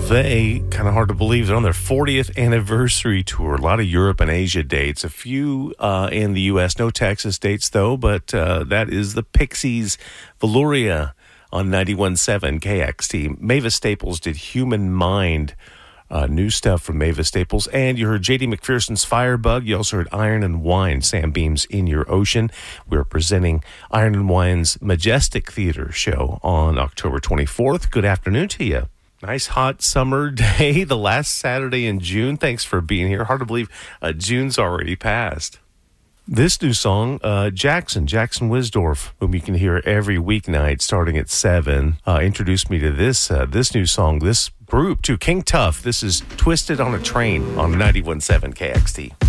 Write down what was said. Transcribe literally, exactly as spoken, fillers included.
They, kind of hard to believe, they're on their fortieth anniversary tour. A lot of Europe and Asia dates, a few uh, in the U S. No Texas dates, though, but uh, that is the Pixies' Velouria on ninety-one point seven K X T. Mavis Staples did Human Mind, uh, new stuff from Mavis Staples. And you heard J D McPherson's Firebug. You also heard Iron and Wine, Sam Beam's In Your Ocean. We're presenting Iron and Wine's Majestic Theater show on October twenty-fourth. Good afternoon to you. Nice hot summer day, the last Saturday in June. Thanks for being here. Hard to believe uh, June's already passed. This new song, uh, Jackson, Jackson Wisdorf, whom you can hear every weeknight starting at seven, uh, introduced me to this uh, this new song, this group, to King Tuff. This is Twisted on a Train on ninety-one point seven K X T.